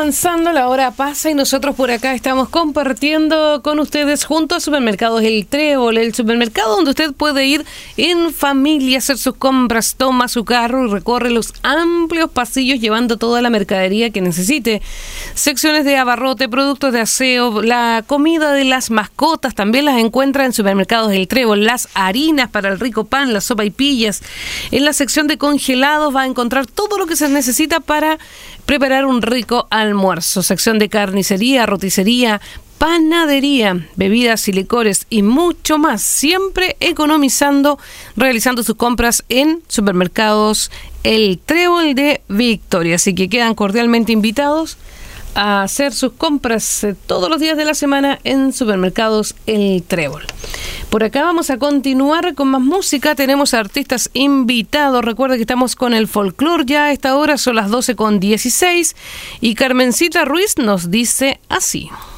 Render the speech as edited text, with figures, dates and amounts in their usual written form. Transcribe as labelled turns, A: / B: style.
A: avanzando, la hora pasa y nosotros por acá estamos compartiendo con ustedes junto a Supermercados El Trébol, el supermercado donde usted puede ir en familia, hacer sus compras, toma su carro y recorre los amplios pasillos llevando toda la mercadería que necesite. Secciones de abarrote, productos de aseo, la comida de las mascotas también las encuentra en Supermercados El Trébol, las harinas para el rico pan, las sopaipillas. En la sección de congelados va a encontrar todo lo que se necesita para preparar un rico almuerzo. Sección de carnicería, roticería, panadería, bebidas y licores y mucho más. Siempre economizando, realizando sus compras en Supermercados El Trébol de Victoria. Así que quedan cordialmente invitados a hacer sus compras todos los días de la semana en Supermercados El Trébol. Por acá vamos a continuar con más música. Tenemos artistas invitados. Recuerda que estamos con el folclore ya a esta hora, son las 12:16 y Carmencita Ruiz nos dice así.